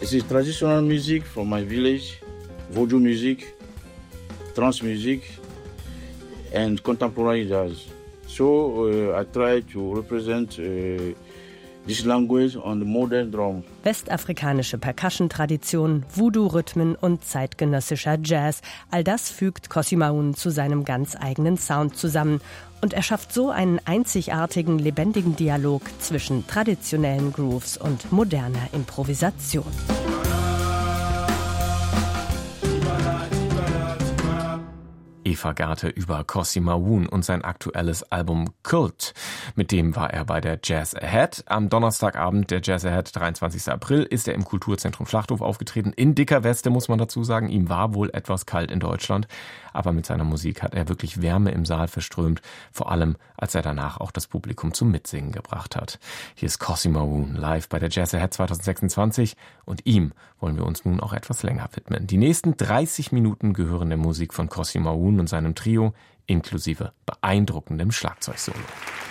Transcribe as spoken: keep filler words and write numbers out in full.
This is traditional music from my village, Vodou music, trance music and contemporary jazz. So uh, I try to represent uh, this language on the modern drum. Westafrikanische Percussion-Tradition, Voodoo-Rhythmen und zeitgenössischer Jazz. All das fügt Kossimaoun zu seinem ganz eigenen Sound zusammen. Und er schafft so einen einzigartigen, lebendigen Dialog zwischen traditionellen Grooves und moderner Improvisation. Eva Garte über Kossimaoun und sein aktuelles Album Kult. Mit dem war er bei der Jazz Ahead. Am Donnerstagabend der Jazz Ahead, dreiundzwanzigsten April, ist er im Kulturzentrum Schlachthof aufgetreten. In dicker Weste, muss man dazu sagen. Ihm war wohl etwas kalt in Deutschland. Aber mit seiner Musik hat er wirklich Wärme im Saal verströmt. Vor allem, als er danach auch das Publikum zum Mitsingen gebracht hat. Hier ist Kossimaoun live bei der Jazz Ahead zwanzig sechsundzwanzig. Und ihm wollen wir uns nun auch etwas länger widmen. Die nächsten dreißig Minuten gehören der Musik von Kossimaoun und seinem Trio, inklusive beeindruckendem Schlagzeugsolo.